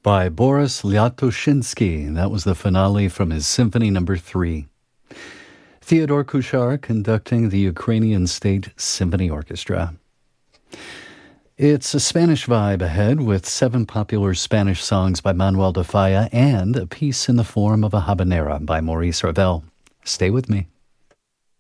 by Boris Lyatoshinsky. That was the finale from his Symphony No. 3. Theodore Kuchar conducting the Ukrainian State Symphony Orchestra. It's a Spanish vibe ahead with 7 popular Spanish songs by Manuel de Falla and a piece in the form of a habanera by Maurice Ravel. Stay with me.